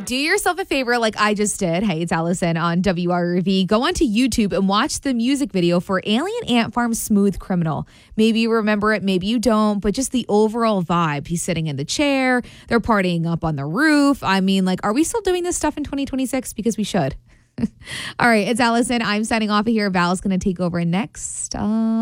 do yourself a favor like I just did. Hey, it's Allison on WRV. Go onto YouTube and watch the music video for Alien Ant Farm's Smooth Criminal. Maybe you remember it, maybe you don't, but just the overall vibe. He's sitting in the chair. They're partying up on the roof. I mean, like, are we still doing this stuff in 2026? Because we should. All right, it's Allison. I'm signing off of here. Val's going to take over next.